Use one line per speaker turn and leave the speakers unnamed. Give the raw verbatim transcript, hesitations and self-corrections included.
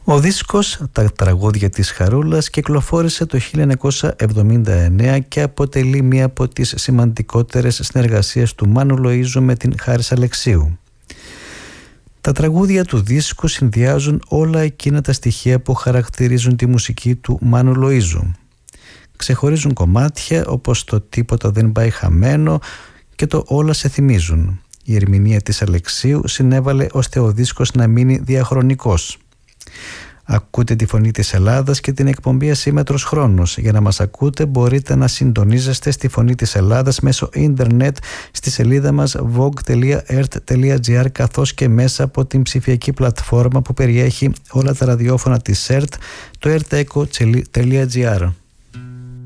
Ο δίσκος «Τα τραγούδια της Χαρούλας» κυκλοφόρησε το χίλια εννιακόσια εβδομήντα εννέα και αποτελεί μία από τις σημαντικότερες συνεργασίες του Μάνου Λοΐζου με την Χάρις Αλεξίου. Τα τραγούδια του δίσκου συνδυάζουν όλα εκείνα τα στοιχεία που χαρακτηρίζουν τη μουσική του Μάνου Λοΐζου. Ξεχωρίζουν κομμάτια όπως το «Τίποτα δεν πάει χαμένο» και το «Όλα σε θυμίζουν». Η ερμηνεία της Αλεξίου συνέβαλε ώστε ο δίσκος να μείνει διαχρονικός. Ακούτε τη Φωνή της Ελλάδας και την εκπομπή Ασύμμετρος Χρόνος. Για να μας ακούτε μπορείτε να συντονίζεστε στη Φωνή της Ελλάδας μέσω ίντερνετ στη σελίδα μας vogue τελεία ert τελεία gr καθώς και μέσα από την ψηφιακή πλατφόρμα που περιέχει όλα τα ραδιόφωνα της ΕΡΤ, το erteco τελεία gr.